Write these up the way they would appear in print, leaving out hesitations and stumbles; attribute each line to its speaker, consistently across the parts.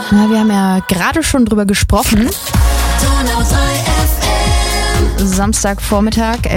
Speaker 1: Na, wir haben ja gerade schon drüber gesprochen. Samstagvormittag,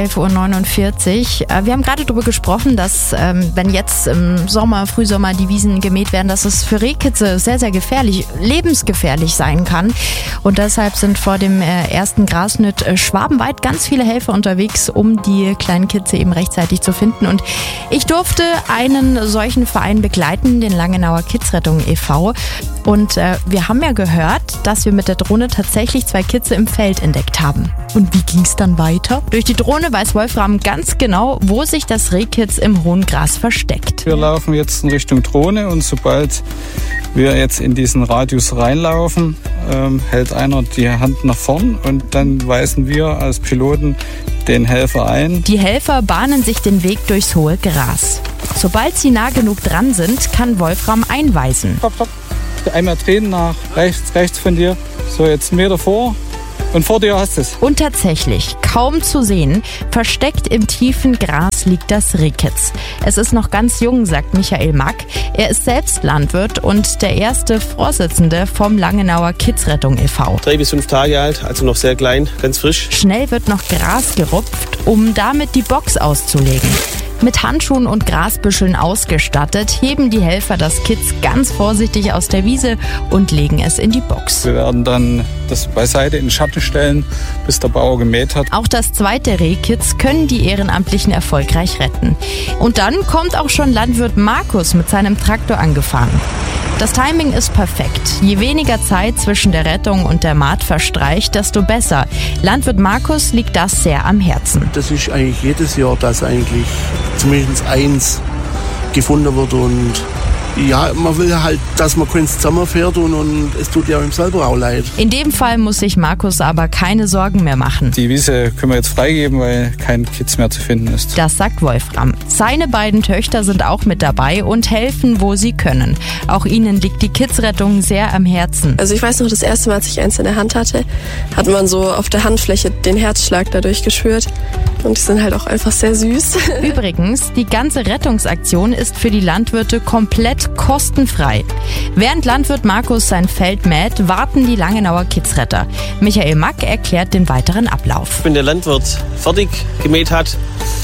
Speaker 1: 11:49 Uhr. Wir haben gerade darüber gesprochen, dass wenn jetzt im Sommer, Frühsommer die Wiesen gemäht werden, dass es für Rehkitze sehr, sehr gefährlich, lebensgefährlich sein kann. Und deshalb sind vor dem ersten Grasschnitt schwabenweit ganz viele Helfer unterwegs, um die kleinen Kitze eben rechtzeitig zu finden. Und ich durfte einen solchen Verein begleiten, den Langenauer Kidsrettung e.V. Und wir haben ja gehört, dass wir mit der Drohne tatsächlich 2 Kitze im Feld entdeckt haben. Und wie ging's dann weiter? Durch die Drohne weiß Wolfram ganz genau, wo sich das Rehkitz im hohen Gras versteckt.
Speaker 2: Wir laufen jetzt in Richtung Drohne und sobald wir jetzt in diesen Radius reinlaufen, hält einer die Hand nach vorn und dann weisen wir als Piloten den Helfer ein.
Speaker 1: Die Helfer bahnen sich den Weg durchs hohe Gras. Sobald sie nah genug dran sind, kann Wolfram einweisen.
Speaker 2: Hopp, hopp. Einmal drehen nach rechts von dir. So, jetzt 1 Meter vor. Und vor dir hast du es.
Speaker 1: Und tatsächlich, kaum zu sehen, versteckt im tiefen Gras liegt das Rehkitz. Es ist noch ganz jung, sagt Michael Mack. Er ist selbst Landwirt und der erste Vorsitzende vom Langenauer Kidsrettung e.V.
Speaker 3: 3 bis 5 Tage alt, also noch sehr klein, ganz frisch.
Speaker 1: Schnell wird noch Gras gerupft, um damit die Box auszulegen. Mit Handschuhen und Grasbüscheln ausgestattet, heben die Helfer das Kitz ganz vorsichtig aus der Wiese und legen es in die Box.
Speaker 2: Wir werden dann das beiseite in den Schatten stellen, bis der Bauer gemäht hat.
Speaker 1: Auch das zweite Rehkitz können die Ehrenamtlichen erfolgreich retten. Und dann kommt auch schon Landwirt Markus mit seinem Traktor angefahren. Das Timing ist perfekt. Je weniger Zeit zwischen der Rettung und der Mahd verstreicht, desto besser. Landwirt Markus liegt das sehr am Herzen.
Speaker 4: Das ist eigentlich jedes Jahr, dass eigentlich zumindest eins gefunden wird und ja, man will halt, dass man keins zusammenfährt und es tut ja ihm selber auch leid.
Speaker 1: In dem Fall muss sich Markus aber keine Sorgen mehr machen.
Speaker 2: Die Wiese können wir jetzt freigeben, weil kein Kitz mehr zu finden ist.
Speaker 1: Das sagt Wolfram. Seine beiden Töchter sind auch mit dabei und helfen, wo sie können. Auch ihnen liegt die Kidsrettung sehr am Herzen.
Speaker 5: Also ich weiß noch, das erste Mal, als ich eins in der Hand hatte, hat man so auf der Handfläche den Herzschlag dadurch gespürt. Und die sind halt auch einfach sehr süß.
Speaker 1: Übrigens, die ganze Rettungsaktion ist für die Landwirte komplett kostenfrei. Während Landwirt Markus sein Feld mäht, warten die Langenauer Kidsretter. Michael Mack erklärt den weiteren Ablauf.
Speaker 3: Wenn der Landwirt fertig gemäht hat,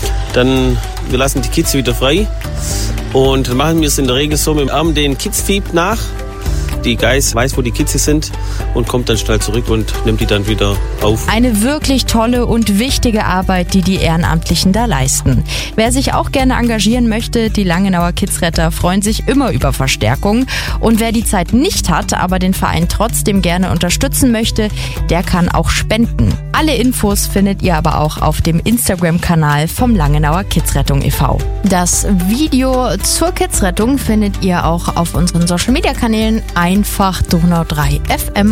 Speaker 3: dann wir lassen die Kitze wieder frei. Und dann machen wir es in der Regel so mit dem Arm den Kitzdieb nach. Die Geiß weiß, wo die Kitze sind und kommt dann schnell zurück und nimmt die dann wieder auf.
Speaker 1: Eine wirklich tolle und wichtige Arbeit, die die Ehrenamtlichen da leisten. Wer sich auch gerne engagieren möchte, die Langenauer Kidsretter freuen sich immer über Verstärkung. Und wer die Zeit nicht hat, aber den Verein trotzdem gerne unterstützen möchte, der kann auch spenden. Alle Infos findet ihr aber auch auf dem Instagram-Kanal vom Langenauer Kidsrettung e.V. Das Video zur Kidsrettung findet ihr auch auf unseren Social-Media-Kanälen. Einfach Donau 3 FM